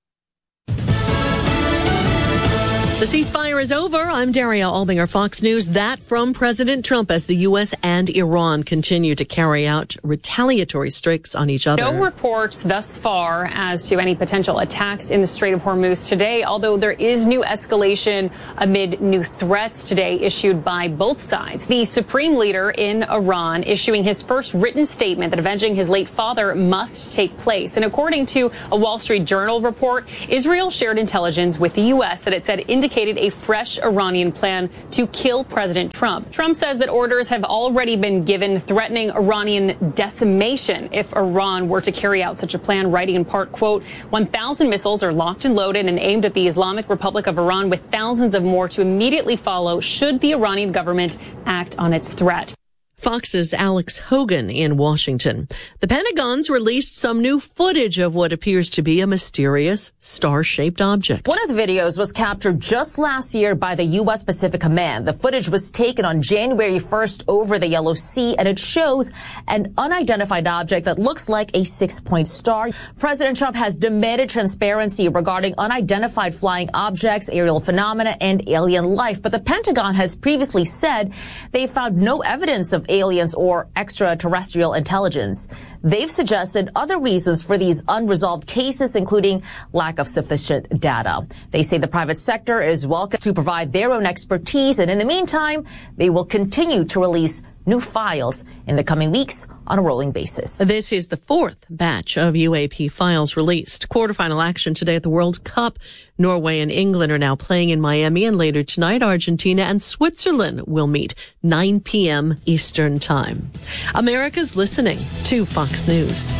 The ceasefire is over. I'm Daria Albinger, Fox News. That from President Trump as the U.S. and Iran continue to carry out retaliatory strikes on each other. No reports thus far as to any potential attacks in the Strait of Hormuz today, although there is new escalation amid new threats today issued by both sides. The supreme leader in Iran issuing his first written statement that avenging his late father must take place. And according to a Wall Street Journal report, Israel shared intelligence with the U.S. that it said indicated a fresh Iranian plan to kill President Trump. Trump says that orders have already been given threatening Iranian decimation if Iran were to carry out such a plan, writing in part, quote, 1,000 missiles are locked and loaded and aimed at the Islamic Republic of Iran, with thousands of more to immediately follow should the Iranian government act on its threat. Fox's Alex Hogan in Washington. The Pentagon's released some new footage of what appears to be a mysterious star-shaped object. One of the videos was captured just last year by the U.S. Pacific Command. The footage was taken on January 1st over the Yellow Sea, and it shows an unidentified object that looks like a 6-point star. President Trump has demanded transparency regarding unidentified flying objects, aerial phenomena, and alien life. But the Pentagon has previously said they found no evidence of aliens or extraterrestrial intelligence. They've suggested other reasons for these unresolved cases, including lack of sufficient data. They say the private sector is welcome to provide their own expertise, and in the meantime, they will continue to release new files in the coming weeks on a rolling basis. This is the fourth batch of UAP files released. Quarterfinal action today at the World Cup. Norway and England are now playing in Miami, and later tonight, Argentina and Switzerland will meet 9 p.m. Eastern Time. America's listening to Fox News.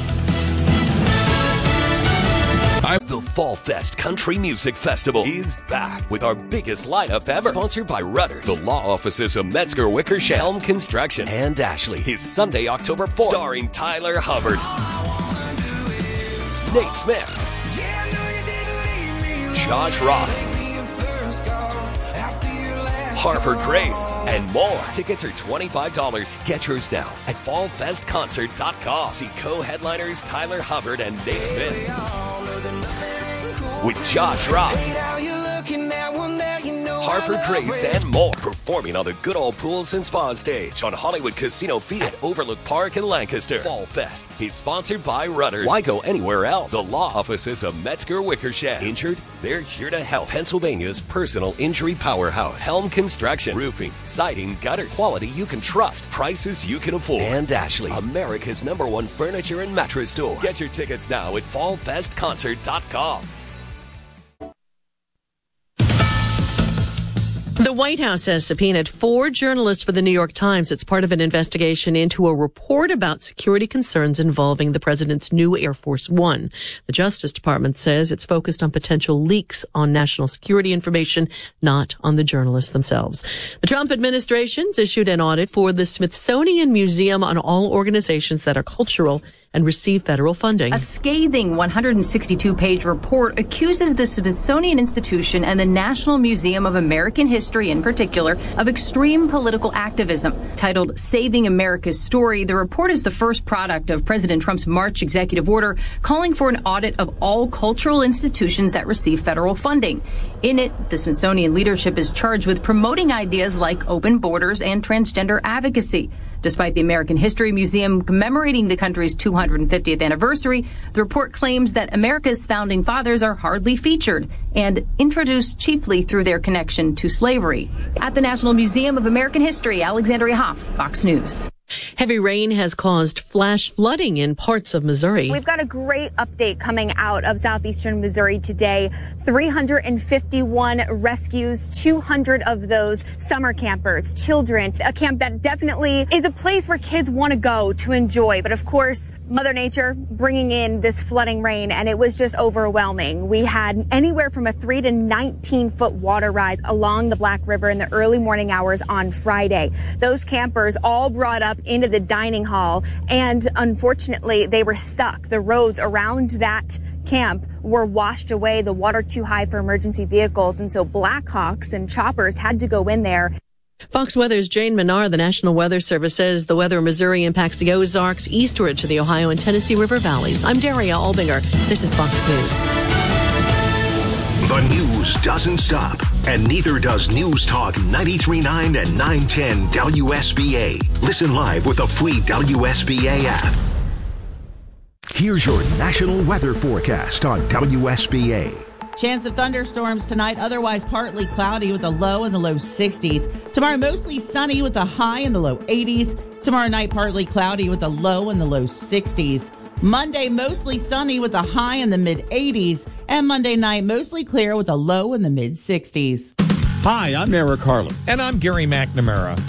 The Fall Fest Country Music Festival is back with our biggest lineup ever. Sponsored by Rudders, the law offices of Metzger Wickersham, Helm Construction, and Ashley. Is Sunday, October 4th, starring Tyler Hubbard, Nate Smith, Josh Ross, Harper Grace, and more. Tickets are $25. Get yours now at fallfestconcert.com. See co-headliners Tyler Hubbard and Nate Smith with Josh Ross, Harper Grace, and more. Performing on the Good Old Pools and Spa stage on Hollywood Casino Field at Overlook Park in Lancaster. Fall Fest is sponsored by Rudders. Why go anywhere else? The law offices of Metzger Wickersham. Injured? They're here to help. Pennsylvania's personal injury powerhouse. Helm Construction. Roofing, siding, gutters. Quality you can trust. Prices you can afford. And Ashley, America's #1 furniture and mattress store. Get your tickets now at fallfestconcert.com. The White House has subpoenaed 4 journalists for the New York Times. It's part of an investigation into a report about security concerns involving the president's new Air Force One. The Justice Department says it's focused on potential leaks on national security information, not on the journalists themselves. The Trump administration's issued an audit for the Smithsonian Museum on all organizations that are cultural and receive federal funding. A scathing 162-page report accuses the Smithsonian Institution and the National Museum of American History in particular of extreme political activism. Titled Saving America's Story, the report is the first product of President Trump's March executive order calling for an audit of all cultural institutions that receive federal funding. In it, the Smithsonian leadership is charged with promoting ideas like open borders and transgender advocacy. Despite the American History Museum commemorating the country's 250th anniversary, the report claims that America's founding fathers are hardly featured and introduced chiefly through their connection to slavery. At the National Museum of American History, Alexandria Hoff, Fox News. Heavy rain has caused flash flooding in parts of Missouri. We've got a great update coming out of southeastern Missouri today. 351 rescues, 200 of those summer campers, children. A camp that definitely is a place where kids want to go to enjoy. But of course, Mother Nature bringing in this flooding rain, and it was just overwhelming. We had anywhere from a 3 to 19-foot water rise along the Black River in the early morning hours on Friday. Those campers all brought up into the dining hall, and unfortunately they were stuck. The roads around that camp were washed away, the water too high for emergency vehicles, and so Blackhawks and choppers had to go in there. Fox Weather's Jane Menard. The National Weather Service says the weather in Missouri impacts the Ozarks eastward to the Ohio and Tennessee River valleys. I'm Daria Albinger. This is Fox News. The news doesn't stop, and neither does News Talk 93.9 and 910 WSBA. Listen live with the free WSBA app. Here's your national weather forecast on WSBA. Chance of thunderstorms tonight, otherwise partly cloudy with a low in the low 60s. Tomorrow, mostly sunny with a high in the low 80s. Tomorrow night, partly cloudy with a low in the low 60s. Monday, mostly sunny with a high in the mid-80s. And Monday night, mostly clear with a low in the mid-60s. Hi, I'm Eric Harlan. And I'm Gary McNamara.